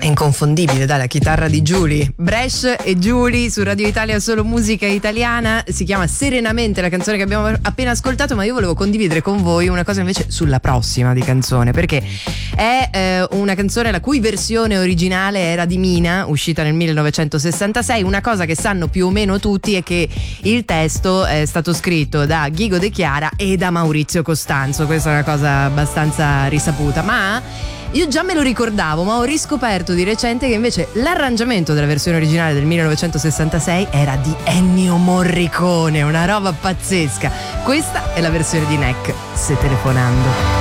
inconfondibile, dai, la chitarra di Giuly. Bresh e Giuly su Radio Italia, solo musica italiana. Si chiama Serenamente la canzone che abbiamo appena ascoltato, ma io volevo condividere con voi una cosa invece sulla prossima di canzone, perché è una canzone la cui versione originale era di Mina, uscita nel 1966. Una cosa che sanno più o meno tutti è che il testo è stato scritto da Ghigo De Chiara e da Maurizio Costanzo. Questa è una cosa abbastanza risaputa, ma io già me lo ricordavo, ma ho riscoperto di recente che invece l'arrangiamento della versione originale del 1966 era di Ennio Morricone, una roba pazzesca. Questa è la versione di Neck, Se telefonando.